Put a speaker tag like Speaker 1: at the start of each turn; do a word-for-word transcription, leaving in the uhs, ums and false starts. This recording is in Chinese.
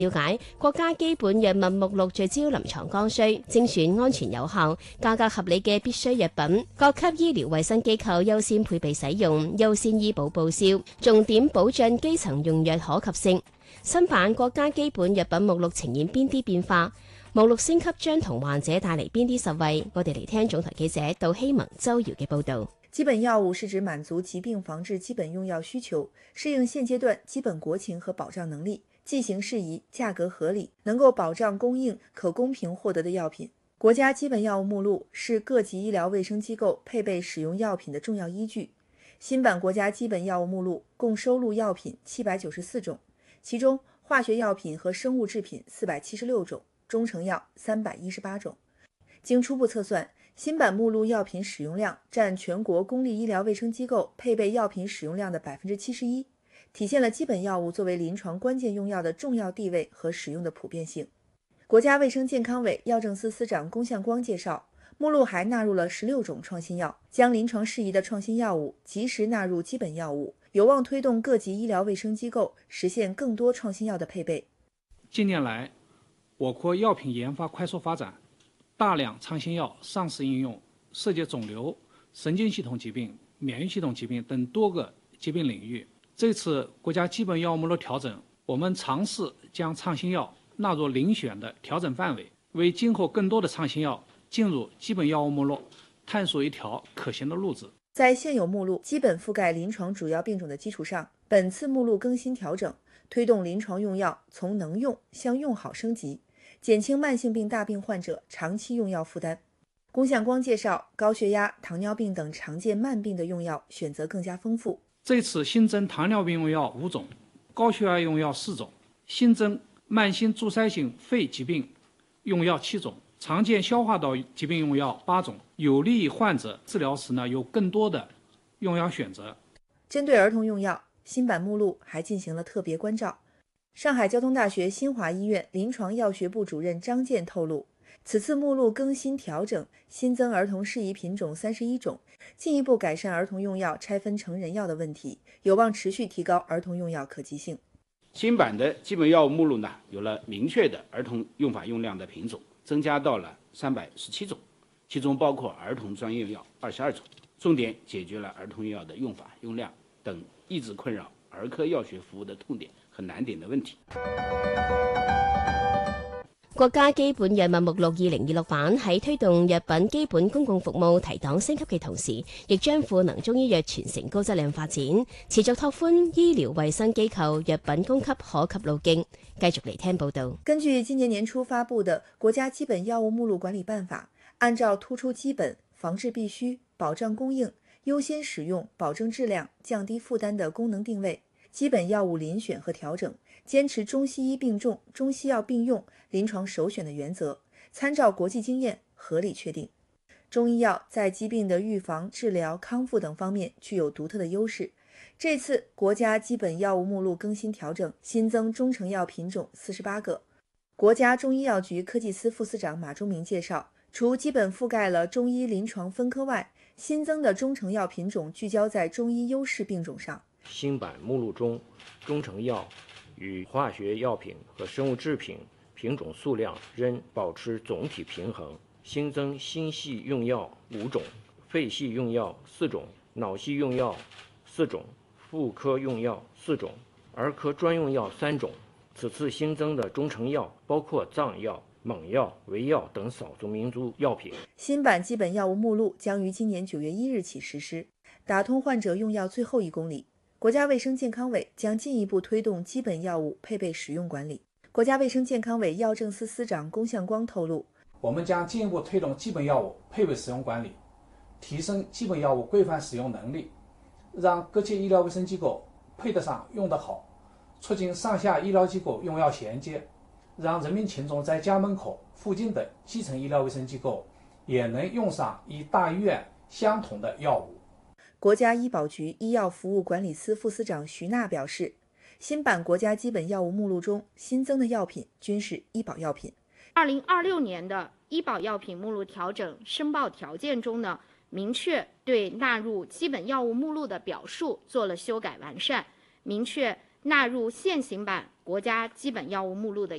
Speaker 1: 了解國家基本藥物目錄聚焦臨床剛需，精選安全有效、價格合理嘅必需藥品，各級醫療衛生機構優先配備使用，優先醫保報銷，重點保障基層用藥可及性。新版國家基本藥品目錄呈現邊啲變化？目錄升級將同患者帶嚟邊啲實惠？我哋嚟聽總台記者杜希文、周瑤嘅報導。
Speaker 2: 基本藥物是指滿足疾病防治基本用藥需求，適應現階段基本國情和保障能力，劑型適宜，價格合理，能夠保障供應，可公平獲得的藥品。國家基本藥物目錄是各級醫療衛生機構配備使用藥品的重要依據。新版國家基本藥物目錄共收錄藥品七百九十四種，其中化學藥品和生物製品四百七十六種，中成藥三百一十八種。經初步測算，新版目錄藥品使用量佔全國公立醫療衛生機構配備藥品使用量的百分之七十一，體現了基本藥物作為臨床關鍵用藥的重要地位和使用的普遍性。國家衛生健康委藥政司司長龔向光介紹，目錄還納入了十六種創新藥，將臨床適宜的創新藥物及時納入基本藥物，有望推動各級醫療衛生機構實現更多創新藥的配備。
Speaker 3: 近年來，我國藥品研發快速發展，大量創新藥上市應用，涉及腫瘤、神經系統疾病、免疫系統疾病等多個疾病領域。這次國家基本藥物目錄調整，我們嘗試將創新藥納入遴選的調整範圍，為今後更多的創新藥進入基本藥物目錄探索一條可行的路子。
Speaker 2: 在現有目錄基本覆蓋臨床主要病種的基礎上，本次目錄更新調整，推動臨床用藥從能用向用好升級，減輕慢性病大病患者長期用藥負擔。龔向光介紹，高血壓、糖尿病等常見慢病的用藥選擇更加豐富。
Speaker 3: 這次新增糖尿病用藥五種，高血壓用藥四種，新增慢性阻塞性肺疾病用藥七種，常見消化道疾病用藥八種，有利於患者治療時呢有更多的用藥選擇。
Speaker 2: 針對兒童用藥，新版目錄還進行了特別關照。上海交通大學新華醫院臨床藥學部主任張健透露，此次目錄更新調整，新增兒童適宜品種三十一種，進一步改善兒童用藥拆分成人藥的問題，有望持續提高兒童用藥可及性。
Speaker 4: 新版的基本藥物目錄呢，有了明確的兒童用法用量的品種，增加到了三百十七種，其中包括兒童專用藥二十二種，重點解決了兒童用藥的用法用量等一直困擾兒科藥學服務的痛點和難點的問題。
Speaker 1: 國家基本藥物目錄二零二六版喺推動藥品基本公共服務提檔升級嘅同時，亦將賦能中醫藥傳承高質量發展，持續拓寬醫療衛生機構藥品供給可及路徑。繼續嚟聽報道。
Speaker 2: 根據今年年初發布的《國家基本藥物目錄管理辦法》，按照突出基本、防治必須、保障供應、優先使用、保證質量、降低負擔的功能定位，基本藥物遴選和調整，堅持中西醫並重、中西藥並用、臨床首選的原則，參照國際經驗，合理確定。中醫藥在疾病的預防、治療、康復等方面具有獨特的優勢。這次國家基本藥物目錄更新調整，新增中成藥品種四十八個。國家中醫藥局科技司副司長馬忠明介紹，除基本覆蓋了中醫臨床分科外，新增的中成藥品種聚焦在中醫優勢病種上。
Speaker 5: 新版目錄中，中成藥與化學藥品和生物製品品種數量仍保持總體平衡，新增心系用藥五種，肺系用藥四種，腦系用藥四種，婦科用藥四種，兒科專用藥三種。此次新增的中成藥包括藏藥、蒙藥、維藥等少數民族藥品。
Speaker 2: 新版基本藥物目錄將於今年九月一日起實施，打通患者用藥最後一公里。國家衛生健康委將進一步推動基本藥物配備使用管理。國家衛生健康委藥政司司長龔向光透露，
Speaker 3: 我們將進一步推動基本藥物配備使用管理，提升基本藥物規範使用能力，讓各級醫療衛生機構配得上用得好，促進上下醫療機構用藥銜接，讓人民群眾在家門口附近的基層醫療衛生機構也能用上與大醫院相同的藥物。
Speaker 2: 國家醫保局醫藥服務管理司副司長徐娜表示，新版國家基本藥物目錄中新增的藥品均是醫保藥品。
Speaker 6: 二零二六年的醫保藥品目錄調整申報條件中呢，明確對納入基本藥物目錄的表述做了修改完善，明確纳入现行版国家基本药物目录的。